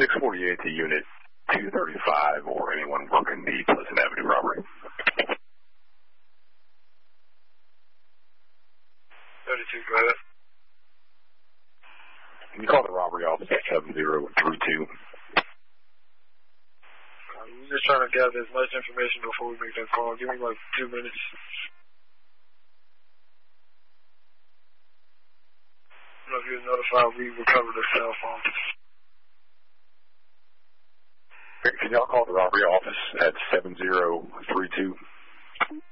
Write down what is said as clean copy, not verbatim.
648 to Unit 235 or anyone working the Pleasant Avenue robbery. 32, go ahead. Can you call the robbery office at 7032? We're just trying to gather as much information before we make that call. Give me like 2 minutes. I don't know if you're notified we recovered a cell phone. Can y'all call the robbery office at 7032?